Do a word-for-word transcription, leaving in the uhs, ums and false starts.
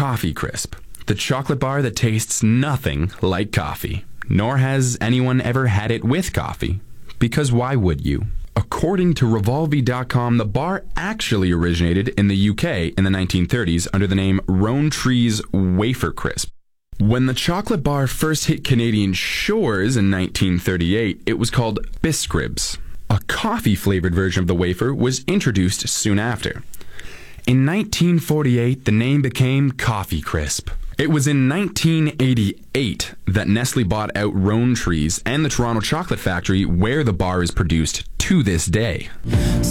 Coffee Crisp, the chocolate bar that tastes nothing like coffee. Nor has anyone ever had it with coffee, because why would you? According to Revolvi dot com, the bar actually originated in the U K in the nineteen thirties under the name Rowntree's Wafer Crisp. When the chocolate bar first hit Canadian shores in nineteen thirty-eight, it was called Biscribs. A coffee-flavored version of the wafer was introduced soon after. In nineteen forty-eight, the name became Coffee Crisp. It was in nineteen eighty-eight that Nestle bought out Rowntree's and the Toronto Chocolate Factory, where the bar is produced to this day.